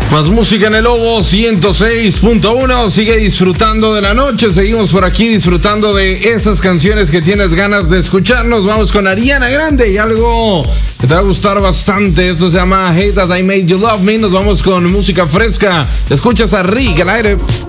Más música en el Lobo 106.1. Sigue disfrutando de la noche. Seguimos por aquí disfrutando de esas canciones que tienes ganas de escucharnos. Vamos con Ariana Grande y algo que te va a gustar bastante. Esto se llama Hate That I Made You Love Me. Nos vamos con música fresca. Escuchas a Rick al aire.